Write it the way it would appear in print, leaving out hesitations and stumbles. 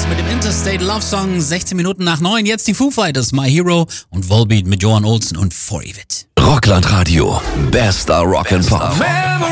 Fighters mit dem Interstate Love Song, 16 Minuten nach 9. Jetzt die Foo Fighters, My Hero und Volbeat mit Johan Olsen und 4EVIT. Rockland Radio, bester Rock and Pop.